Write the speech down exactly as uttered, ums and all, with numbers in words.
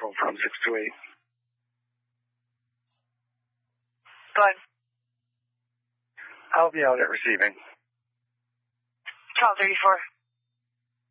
April from six to eight. Go ahead. I'll be out at receiving. twelve thirty-four.